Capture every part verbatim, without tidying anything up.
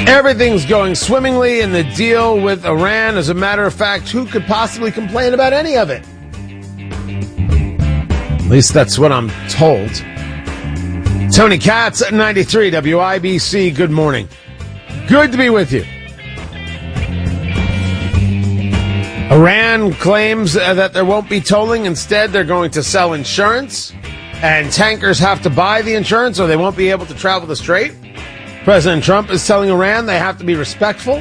Everything's going swimmingly in the deal with Iran. As a matter of fact, who could possibly complain about any of it? At least that's what I'm told. Tony Katz at ninety-three W I B C. Good morning. Good to be with you. Iran claims uh, that there won't be tolling. Instead, they're going to sell insurance, and tankers have to buy the insurance or they won't be able to travel the strait. President Trump is telling Iran they have to be respectful.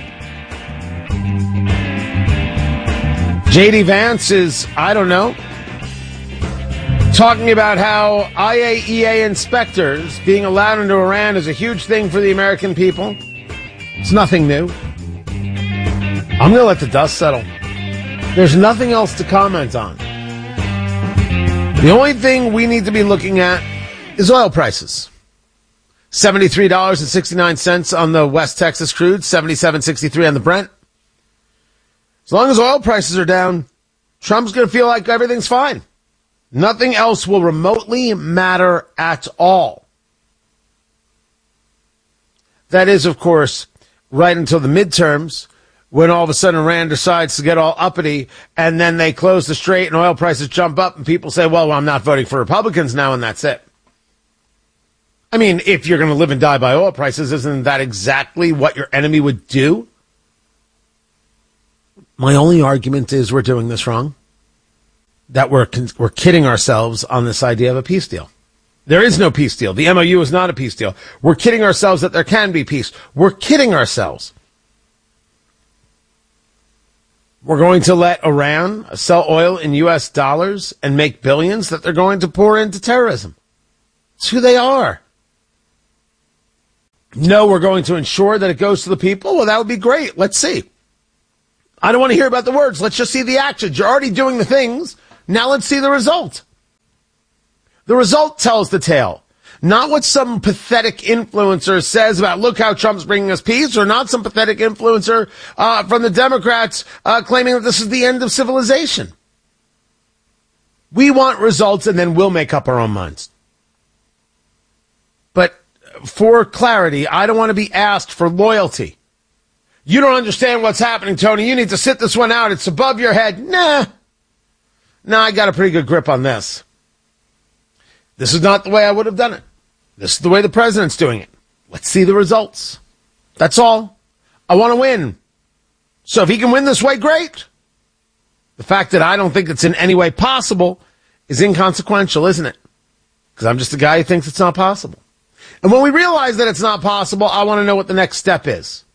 J D Vance is, I don't know, talking about how I A E A inspectors being allowed into Iran is a huge thing for the American people. It's nothing new. I'm going to let the dust settle. There's nothing else to comment on. The only thing we need to be looking at is oil prices. seventy-three dollars and sixty-nine cents on the West Texas crude, seventy-seven sixty-three on the Brent. As long as oil prices are down, Trump's going to feel like everything's fine. Nothing else will remotely matter at all. That is, of course, right until the midterms, when all of a sudden Iran decides to get all uppity, and then they close the strait and oil prices jump up, and people say, well, well I'm not voting for Republicans now, and that's it. I mean, if you're going to live and die by oil prices, isn't that exactly what your enemy would do? My only argument is we're doing this wrong. That we're we're kidding ourselves on this idea of a peace deal. There is no peace deal. The M O U is not a peace deal. We're kidding ourselves that there can be peace. We're kidding ourselves. We're going to let Iran sell oil in U S dollars and make billions that they're going to pour into terrorism. It's who they are. No, we're going to ensure that it goes to the people. Well, that would be great. Let's see. I don't want to hear about the words. Let's just see the actions. You're already doing the things. Now let's see the result. The result tells the tale. Not what some pathetic influencer says about, look how Trump's bringing us peace, or not some pathetic influencer uh, from the Democrats uh, claiming that this is the end of civilization. We want results, and then we'll make up our own minds. But for clarity, I don't want to be asked for loyalty. You don't understand what's happening, Tony. You need to sit this one out. It's above your head. Nah. Nah, I got a pretty good grip on this. This is not the way I would have done it. This is the way the president's doing it. Let's see the results. That's all. I want to win. So if he can win this way, great. The fact that I don't think it's in any way possible is inconsequential, isn't it? Because I'm just a guy who thinks it's not possible. And when we realize that it's not possible, I want to know what the next step is.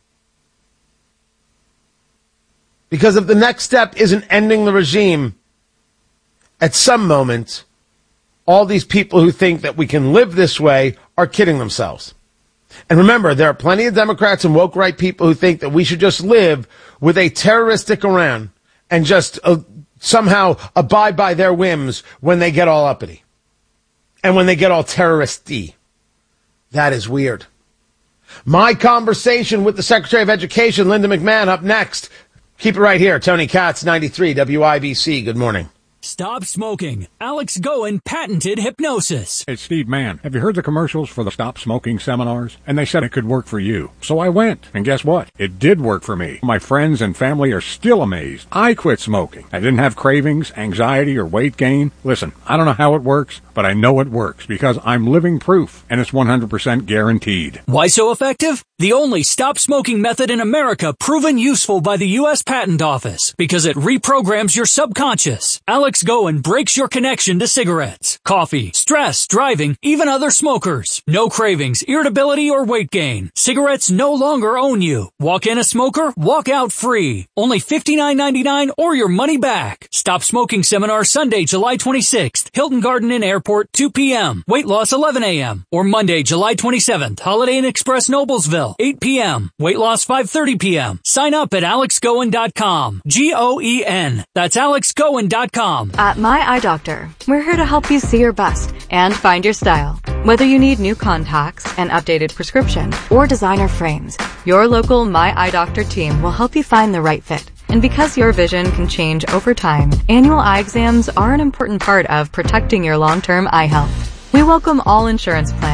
Because if the next step isn't ending the regime, at some moment, all these people who think that we can live this way are kidding themselves. And remember, there are plenty of Democrats and woke right people who think that we should just live with a terroristic Iran and just uh, somehow abide by their whims when they get all uppity and when they get all terrorist-y. That is weird. My conversation with the Secretary of Education, Linda McMahon, up next. Keep it right here. Tony Katz, ninety-three W I B C. Good morning. Stop smoking. Alex Goen patented hypnosis. It's Steve Mann. Have you heard the commercials for the Stop Smoking seminars? And they said it could work for you. So I went. And guess what? It did work for me. My friends and family are still amazed. I quit smoking. I didn't have cravings, anxiety, or weight gain. Listen, I don't know how it works, but I know it works because I'm living proof, and it's one hundred percent guaranteed. Why so effective? The only stop smoking method in America proven useful by the U S Patent Office because it reprograms your subconscious. Alex Goen breaks your connection to cigarettes, coffee, stress, driving, even other smokers. No cravings, irritability, or weight gain. Cigarettes no longer own you. Walk in a smoker, walk out free. Only fifty-nine ninety-nine or your money back. Stop Smoking Seminar Sunday, July twenty-sixth. Hilton Garden Inn Airport, two p.m. Weight loss, eleven a.m. Or Monday, July twenty-seventh. Holiday Inn Express, Noblesville, eight p.m. Weight loss, five thirty p.m. Sign up at alex goen dot com. G O E N. That's alex goen dot com. At My Eye Doctor, we're here to help you see your best and find your style. Whether you need new contacts, an updated prescription, or designer frames, your local My Eye Doctor team will help you find the right fit. And because your vision can change over time, annual eye exams are an important part of protecting your long-term eye health. We welcome all insurance plans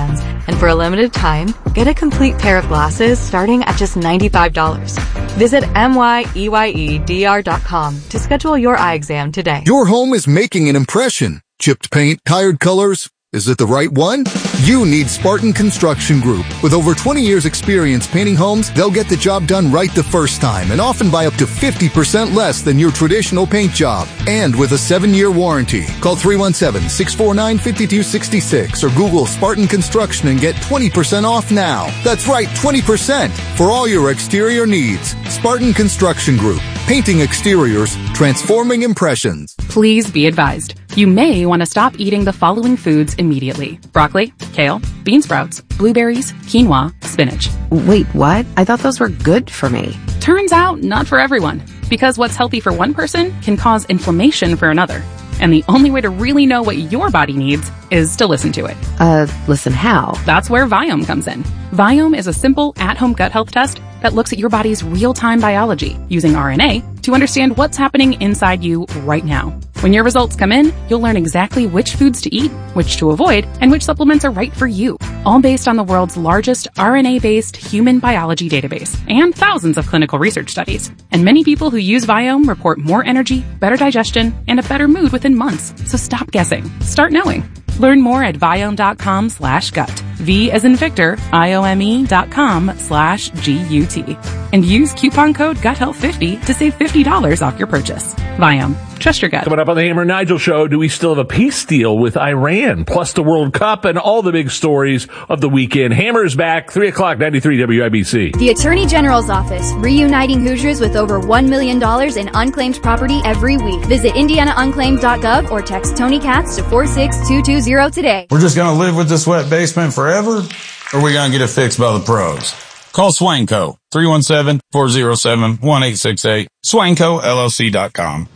And for a limited time, get a complete pair of glasses starting at just ninety-five dollars. Visit M Y E Y E D R dot com to schedule your eye exam today. Your home is making an impression. Chipped paint, tired colors. Is it the right one? You need Spartan Construction Group. With over twenty years experience painting homes, they'll get the job done right the first time and often by up to fifty percent less than your traditional paint job. And with a seven-year warranty. Call three one seven, six four nine, five two six six or Google Spartan Construction and get twenty percent off now. That's right, twenty percent for all your exterior needs. Spartan Construction Group. Painting exteriors, transforming impressions. Please be advised. You may want to stop eating the following foods immediately. Broccoli, kale, bean sprouts, blueberries, quinoa, spinach. Wait, what? I thought those were good for me. Turns out, not for everyone. Because what's healthy for one person can cause inflammation for another. And the only way to really know what your body needs is to listen to it. Uh, listen how? That's where Viome comes in. Viome is a simple at-home gut health test that looks at your body's real-time biology using R N A to understand what's happening inside you right now. When your results come in, you'll learn exactly which foods to eat, which to avoid, and which supplements are right for you. All based on the world's largest R N A-based human biology database and thousands of clinical research studies. And many people who use Viome report more energy, better digestion, and a better mood within months. So stop guessing. Start knowing. Learn more at Viome.com slash gut. V as in Victor, I-O-M-E dot com slash G-U-T. And use coupon code gut health fifty to save fifty dollars off your purchase. Viome. Trust your gut. Coming up on the Hammer and Nigel Show, do we still have a peace deal with Iran? Plus the World Cup and all the big stories of the weekend. Hammer's back, three o'clock, ninety-three W I B C. The Attorney General's Office, reuniting Hoosiers with over one million dollars in unclaimed property every week. Visit indiana unclaimed dot gov or text Tony Katz to four six two two zero today. We're just going to live with this wet basement forever, or are we going to get it fixed by the pros? Call Swanco, three one seven, four zero seven, one eight six eight, swanco L L C dot com.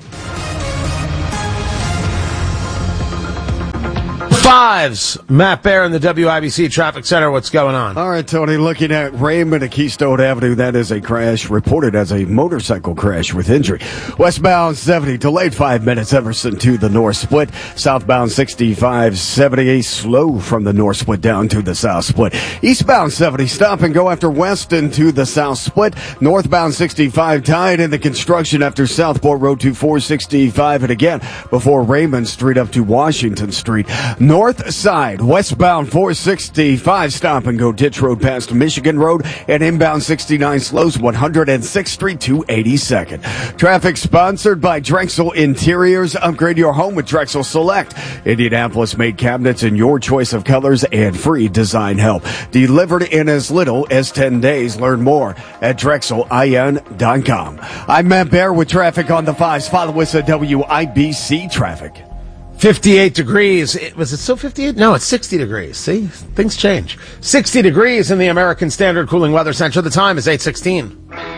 Fives, Matt Bear in the W I B C Traffic Center. What's going on? All right, Tony, looking at Raymond at Keystone Avenue, that is a crash reported as a motorcycle crash with injury. Westbound seventy, delayed five minutes, Everson to the north split. Southbound sixty-five, seventy-eight, slow from the north split down to the south split. Eastbound seventy, stop and go after Weston to the south split. Northbound sixty-five, tied in the construction after Southport Road to four sixty-five, and again before Raymond Street up to Washington Street. North side, westbound four sixty-five, stop and go ditch road past Michigan Road, and inbound sixty-nine slows one hundred sixth Street to eighty-second. Traffic sponsored by Drexel Interiors. Upgrade your home with Drexel Select. Indianapolis made cabinets in your choice of colors and free design help. Delivered in as little as ten days. Learn more at drexel I N dot com. I'm Matt Bear with traffic on the fives. Follow us at W I B C Traffic. fifty-eight degrees. It, was it still fifty-eight? No, it's sixty degrees. See? Things change. sixty degrees in the American Standard Cooling Weather Center. The time is eight sixteen.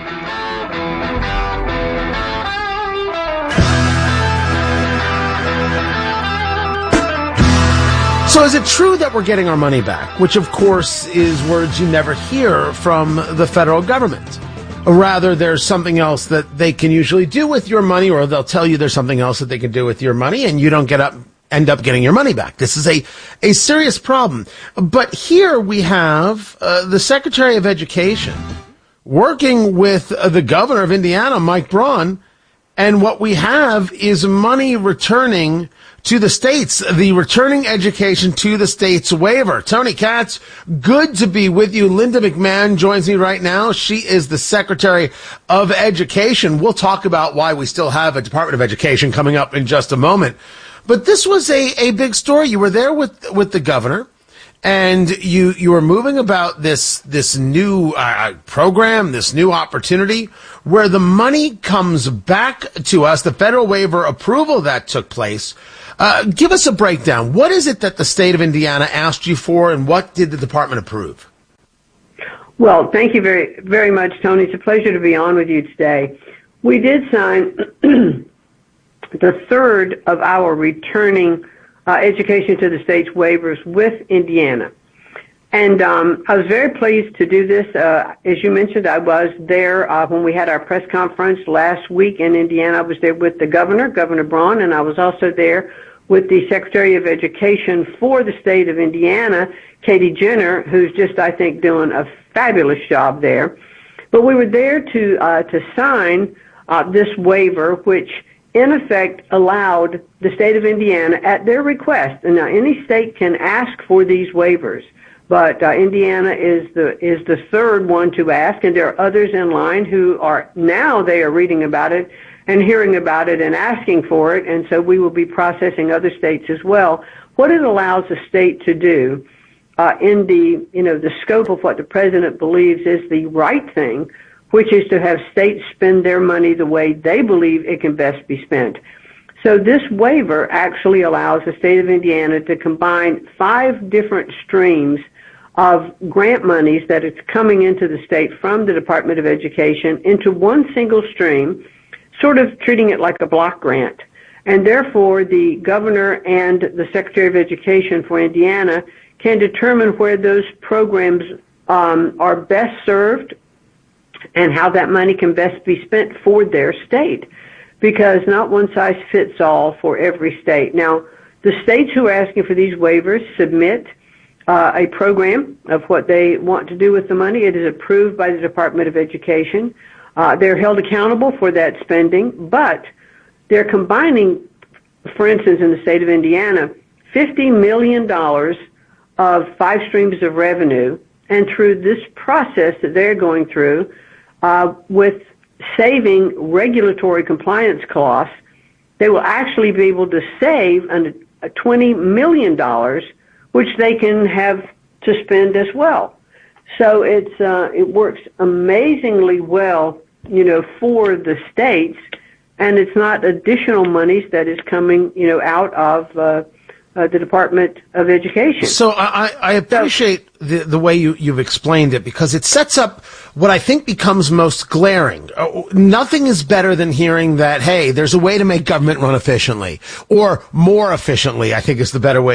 So is it true that we're getting our money back? Which, of course, is words you never hear from the federal government. Or rather, there's something else that they can usually do with your money, or they'll tell you there's something else that they can do with your money, and you don't get up, end up getting your money back. This is a, a serious problem. But here we have uh, the Secretary of Education working with uh, the governor of Indiana, Mike Braun, and what we have is money returning to the states, the Returning Education to the States waiver. Tony Katz, good to be with you. Linda McMahon joins me right now. She is the Secretary of Education. We'll talk about why we still have a Department of Education coming up in just a moment. But this was a, a big story. You were there with, with the governor, and you, you were moving about this, this new uh, program, this new opportunity where the money comes back to us, the federal waiver approval that took place. Uh, give us a breakdown. What is it that the state of Indiana asked you for, and what did the department approve? Well, thank you very, very much, Tony. It's a pleasure to be on with you today. We did sign the third of our returning uh, education to the states waivers with Indiana. And um, I was very pleased to do this. Uh, as you mentioned, I was there uh, when we had our press conference last week in Indiana. I was there with the governor, Governor Braun, and I was also there with the Secretary of Education for the state of Indiana, Katie Jenner, who's just, I think, doing a fabulous job there. But we were there to uh, to sign uh, this waiver, which in effect allowed the state of Indiana, at their request, and now any state can ask for these waivers, but uh, Indiana is the is the third one to ask, and there are others in line who are now they are reading about it and hearing about it and asking for it, and so we will be processing other states as well. What it allows a state to do uh, in the you know the scope of what the president believes is the right thing, which is to have states spend their money the way they believe it can best be spent. So this waiver actually allows the state of Indiana to combine five different streams of grant monies that is coming into the state from the Department of Education into one single stream, sort of treating it like a block grant. And therefore, the governor and the Secretary of Education for Indiana can determine where those programs um, are best served and how that money can best be spent for their state, because not one size fits all for every state. Now, the states who are asking for these waivers submit uh, a program of what they want to do with the money. It is approved by the Department of Education. Uh, they're held accountable for that spending, but they're combining, for instance, in the state of Indiana, fifty million dollars of five streams of revenue, and through this process that they're going through, Uh, with saving regulatory compliance costs, they will actually be able to save under twenty million dollars, which they can have to spend as well. So it's uh, it works amazingly well, you know, for the states, and it's not additional monies that is coming, you know, out of uh, uh, the Department of Education. So I, I appreciate so, the, the way you, you've explained it, because it sets up what I think becomes most glaring. Uh, nothing is better than hearing that, hey, there's a way to make government run efficiently, or more efficiently, I think is the better way